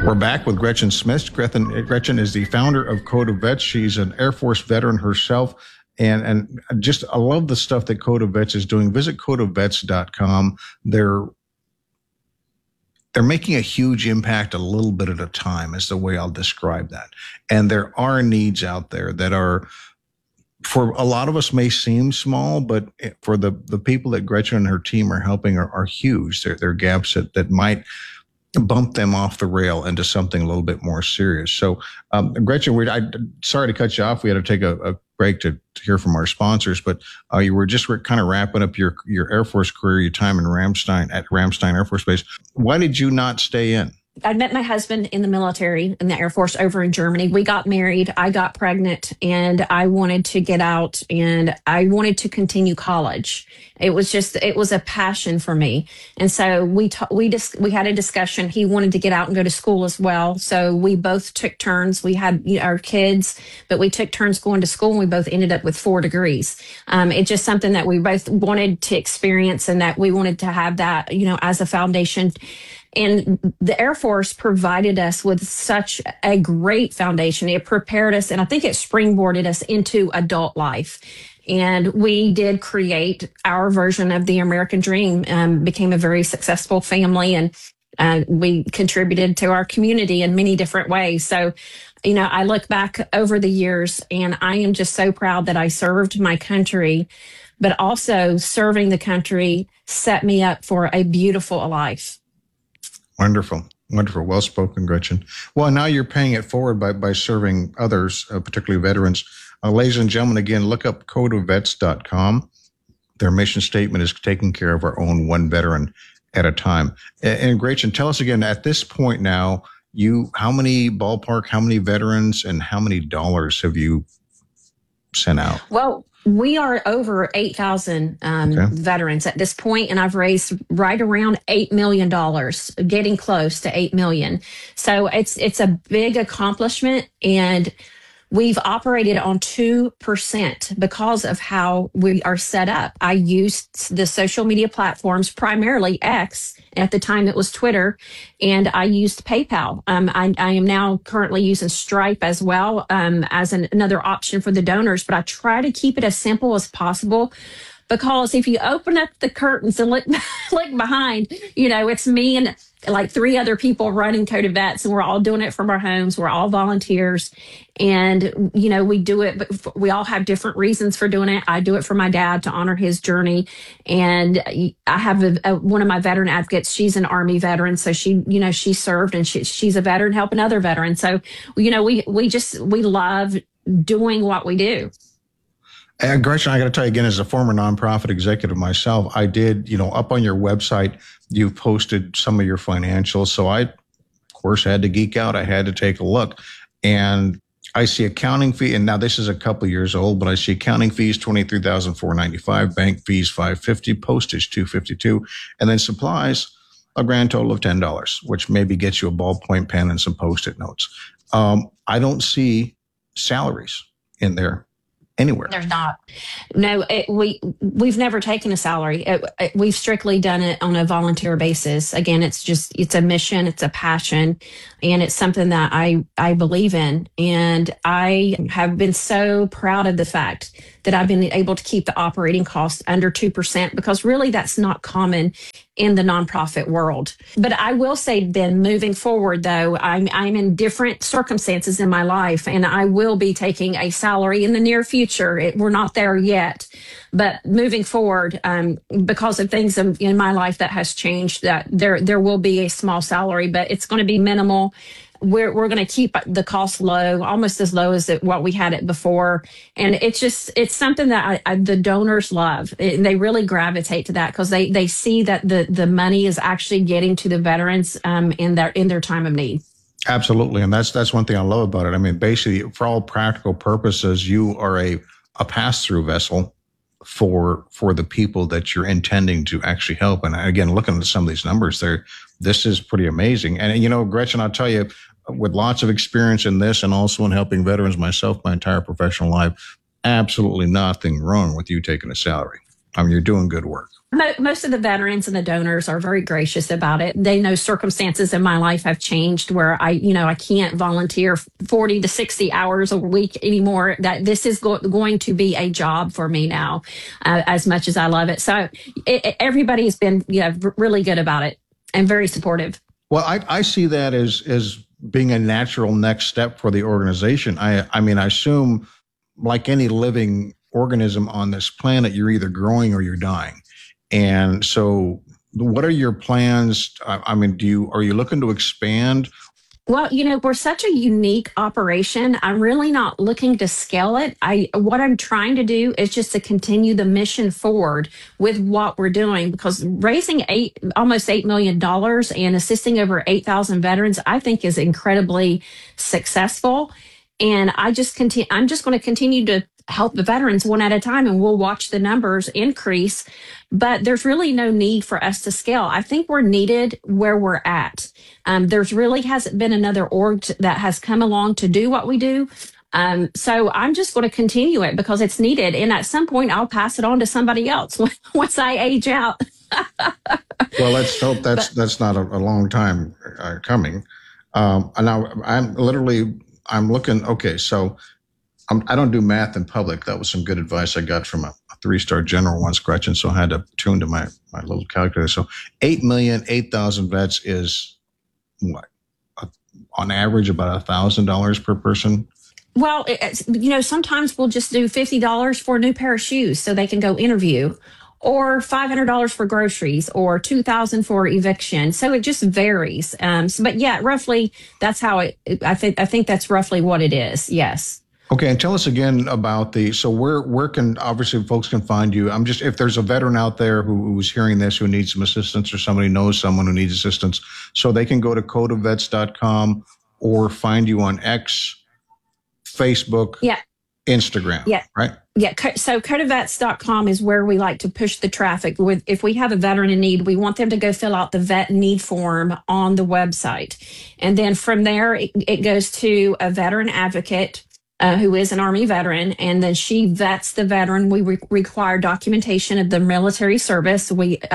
We're back with Gretchen Smith. Gretchen is the founder of Code of Vets. She's an Air Force veteran herself. And just, I love the stuff that Code of Vets is doing. Visit codeofvets.com. They're making a huge impact a little bit at a time is the way I'll describe that. And there are needs out there that are, for a lot of us, may seem small, but for the people that Gretchen and her team are helping are huge. There are gaps that might bump them off the rail into something a little bit more serious. So, Gretchen, sorry to cut you off. We had to take a break to hear from our sponsors, but you were just kind of wrapping up your Air Force career, your time in Ramstein Air Force Base. Why did you not stay in? I met my husband in the military, in the Air Force over in Germany. We got married. I got pregnant and I wanted to get out and I wanted to continue college. It was a passion for me. And so we had a discussion. He wanted to get out and go to school as well. So we both took turns. We had our kids, but we took turns going to school and we both ended up with 4 degrees. It's just something that we both wanted to experience and that we wanted to have that, as a foundation. And the Air Force provided us with such a great foundation. It prepared us, and I think it springboarded us into adult life. And we did create our version of the American dream, became a very successful family, and we contributed to our community in many different ways. So, I look back over the years, and I am just so proud that I served my country, but also serving the country set me up for a beautiful life. Wonderful. Wonderful. Well spoken, Gretchen. Well, now you're paying it forward by serving others, particularly veterans. Ladies and gentlemen, again, look up codeofvets.com. Their mission statement is taking care of our own one veteran at a time. And Gretchen, tell us again, at this point now, how many veterans and how many dollars have you sent out? Well, we are over 8,000 veterans at this point, and I've raised right around $8 million, getting close to $8 million. So it's a big accomplishment, and we've operated on 2% because of how we are set up. I used the social media platforms, primarily X. At the time, it was Twitter, and I used PayPal. I am now currently using Stripe as well as another option for the donors, but I try to keep it as simple as possible. Because if you open up the curtains and look behind, it's me and like 3 other people running Code of Vets, and we're all doing it from our homes. We're all volunteers, and we do it, but we all have different reasons for doing it. I do it for my dad to honor his journey, and I have one of my veteran advocates. She's an Army veteran, so she served, and she's a veteran helping other veterans. So we love doing what we do. And Gretchen, I got to tell you again, as a former nonprofit executive myself, I did, up on your website, you've posted some of your financials. So I, of course, had to geek out. I had to take a look, and I see accounting fee. And now this is a couple years old, but I see accounting fees, $23,495, bank fees, $550, postage, $252, and then supplies, a grand total of $10, which maybe gets you a ballpoint pen and some Post-it notes. I don't see salaries in there anywhere. There's not. No, we've never taken a salary. We've strictly done it on a volunteer basis. Again, it's a mission, it's a passion, and it's something that I believe in. And I have been so proud of the fact that I've been able to keep the operating costs under 2%, because really that's not common in the nonprofit world. But I will say, Ben, moving forward, though, I'm in different circumstances in my life, and I will be taking a salary in the near future. We're not there yet, but moving forward, because of things in my life that has changed, that there will be a small salary, but it's going to be minimal. We're going to keep the cost low, almost as low as what we had it before. And it's something that the donors love. They really gravitate to that because they see that the money is actually getting to the veterans in their time of need. Absolutely. And that's one thing I love about it. I mean, basically, for all practical purposes, you are a pass-through vessel for the people that you're intending to actually help. And again, looking at some of these numbers there, this is pretty amazing. And, Gretchen, I'll tell you, with lots of experience in this and also in helping veterans myself my entire professional life, absolutely nothing wrong with you taking a salary. You're doing good work. Most of the veterans and the donors are very gracious about it. They know circumstances in my life have changed where I can't volunteer 40 to 60 hours a week anymore. That this is going to be a job for me now, as much as I love it. So everybody has been really good about it and very supportive. Well, I see that as being a natural next step for the organization. I mean, I assume like any living organism on this planet, you're either growing or you're dying. And so what are your plans? I mean, are you looking to expand? Well, we're such a unique operation. I'm really not looking to scale it. What I'm trying to do is just to continue the mission forward with what we're doing, because raising almost $8 million and assisting over 8,000 veterans, I think is incredibly successful. And I'm just going to continue to help the veterans one at a time, and we'll watch the numbers increase. But there's really no need for us to scale. I think we're needed where we're at. There's really hasn't been another org that has come along to do what we do. So I'm just going to continue it because it's needed. And at some point, I'll pass it on to somebody else once I age out. Well, let's hope that's not a long time coming. And now I'm looking. Okay, so I don't do math in public. That was some good advice I got from a 3-star general once, Gretchen. So I had to tune to my little calculator. So 8,000 vets is what? On average, about $1,000 per person. Well, sometimes we'll just do $50 for a new pair of shoes so they can go interview, or $500 for groceries, or $2,000 for eviction. So it just varies. But yeah, roughly that's how I think that's roughly what it is. Yes. Okay, and tell us again about so where can obviously folks can find you? If there's a veteran out there who's hearing this, who needs some assistance, or somebody knows someone who needs assistance, so they can go to codeofvets.com or find you on X, Facebook, Instagram. Yeah. Right? Yeah. So codeofvets.com is where we like to push the traffic. If we have a veteran in need, we want them to go fill out the vet need form on the website. And then from there, it goes to a veteran advocate who is an Army veteran, and then she vets the veteran. We require documentation of the military service,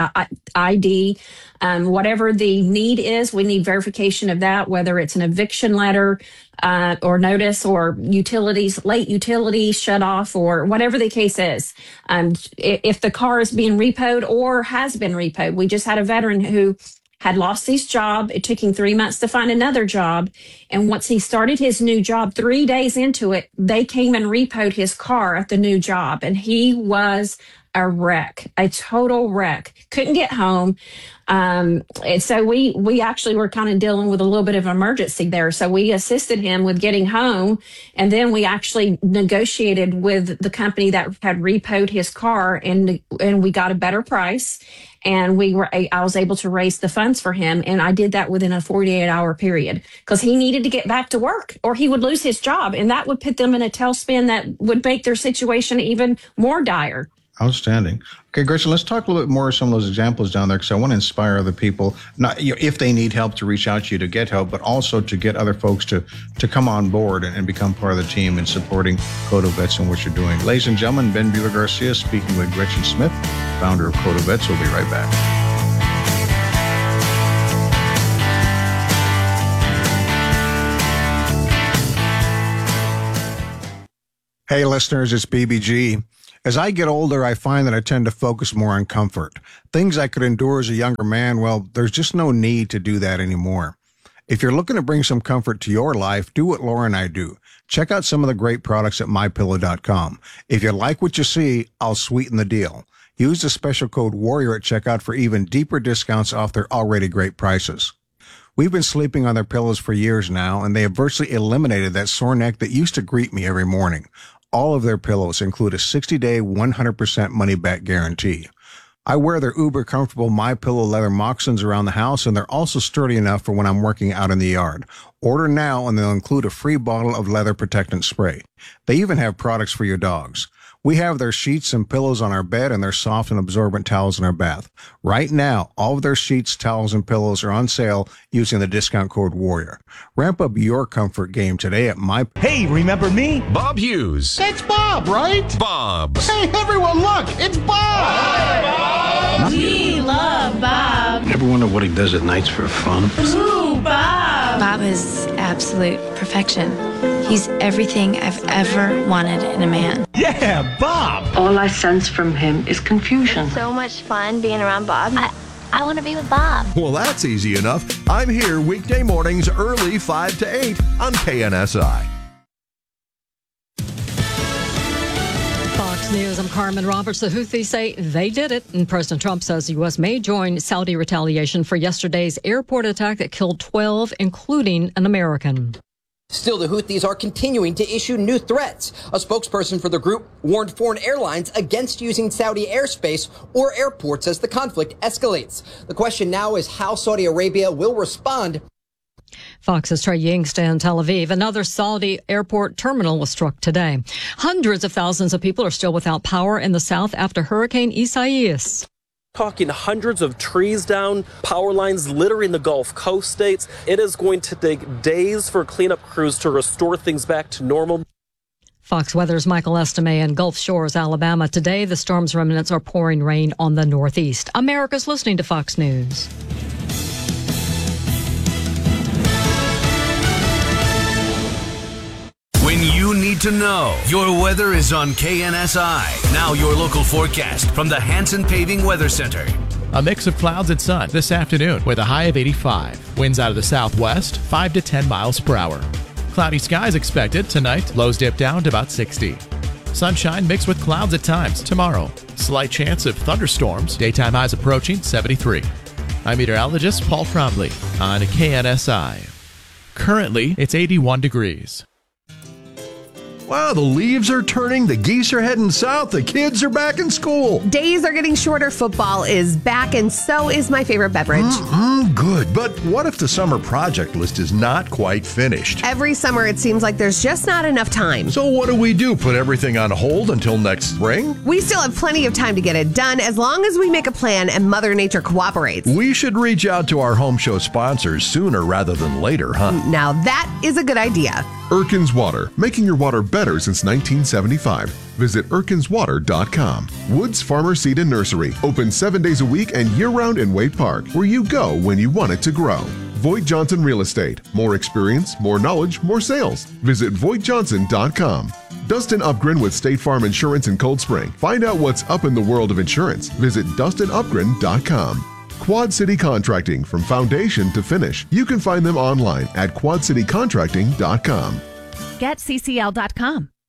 ID, whatever the need is. We need verification of that, whether it's an eviction letter or notice, or late utilities shut off, or whatever the case is. If the car is being repoed or has been repoed, we just had a veteran who had lost his job. It took him 3 months to find another job. And once he started his new job, 3 days into it, they came and repoed his car at the new job. And he was a wreck, a total wreck. Couldn't get home. And so we actually were kind of dealing with a little bit of emergency there. So we assisted him with getting home. And then we actually negotiated with the company that had repoed his car, and we got a better price. And I was able to raise the funds for him. And I did that within a 48-hour period, because he needed to get back to work or he would lose his job. And that would put them in a tailspin that would make their situation even more dire. Outstanding. Okay, Gretchen, let's talk a little bit more of some of those examples down there, because I want to inspire other people, not if they need help, to reach out to you to get help, but also to get other folks to come on board and become part of the team in supporting Code of Vets and what you're doing. Ladies and gentlemen, Ben Buehler-Garcia speaking with Gretchen Smith, founder of Code of Vets. We'll be right back. Hey, listeners, it's BBG. As I get older, I find that I tend to focus more on comfort. Things I could endure as a younger man, well, there's just no need to do that anymore. If you're looking to bring some comfort to your life, do what Laura and I do. Check out some of the great products at MyPillow.com. If you like what you see, I'll sweeten the deal. Use the special code WARRIOR at checkout for even deeper discounts off their already great prices. We've been sleeping on their pillows for years now, and they have virtually eliminated that sore neck that used to greet me every morning. All of their pillows include a 60-day, 100% money-back guarantee. I wear their uber comfortable MyPillow leather moccasins around the house, and they're also sturdy enough for when I'm working out in the yard. Order now, and they'll include a free bottle of leather protectant spray. They even have products for your dogs. We have their sheets and pillows on our bed and their soft and absorbent towels in our bath. Right now, all of their sheets, towels, and pillows are on sale using the discount code WARRIOR. Ramp up your comfort game today at Hey, remember me? Bob Hughes. It's Bob, right? Bob. Hey, everyone, look, it's Bob! Hi, Bob! We love Bob. Ever wonder what he does at nights for fun? Ooh, Bob! Bob is absolute perfection. He's everything I've ever wanted in a man. Yeah, Bob! All I sense from him is confusion. So much fun being around Bob. I want to be with Bob. Well, that's easy enough. I'm here weekday mornings early 5 to 8 on KNSI. Fox News, I'm Carmen Roberts. The Houthis say they did it, and President Trump says the U.S. may join Saudi retaliation for yesterday's airport attack that killed 12, including an American. Still, the Houthis are continuing to issue new threats. A spokesperson for the group warned foreign airlines against using Saudi airspace or airports as the conflict escalates. The question now is how Saudi Arabia will respond. Fox's Trey Yingsta in Tel Aviv. Another Saudi airport terminal was struck today. Hundreds of thousands of people are still without power in the south after Hurricane Isaias. Talking hundreds of trees down, power lines littering the Gulf Coast states. It is going to take days for cleanup crews to restore things back to normal. Fox Weather's Michael Estime in Gulf Shores, Alabama. Today, the storm's remnants are pouring rain on the northeast. America's listening to Fox News. When you need to know, your weather is on KNSI. Now your local forecast from the Hanson Paving Weather Center. A mix of clouds and sun this afternoon with a high of 85. Winds out of the southwest, 5 to 10 miles per hour. Cloudy skies expected tonight. Lows dip down to about 60. Sunshine mixed with clouds at times tomorrow. Slight chance of thunderstorms. Daytime highs approaching 73. I'm meteorologist Paul Trombley on KNSI. Currently, it's 81 degrees. Wow, the leaves are turning, the geese are heading south, the kids are back in school. Days are getting shorter, football is back, and so is my favorite beverage. Good, but what if the summer project list is not quite finished? Every summer it seems like there's just not enough time. So what do? Put everything on hold until next spring? We still have plenty of time to get it done as long as we make a plan and Mother Nature cooperates. We should reach out to our home show sponsors sooner rather than later, huh? Now that is a good idea. Erkin's Water, making your water better since 1975. Visit ErkinsWater.com. Woods Farmer Seed and Nursery, open 7 days a week and year-round in Wade Park, where you go when you want it to grow. Voigt Johnson Real Estate, more experience, more knowledge, more sales. Visit VoigtJohnson.com. Dustin Upgren with State Farm Insurance in Cold Spring. Find out what's up in the world of insurance. Visit DustinUpgren.com. Quad City Contracting, from foundation to finish. You can find them online at QuadCityContracting.com. GetCCL.com.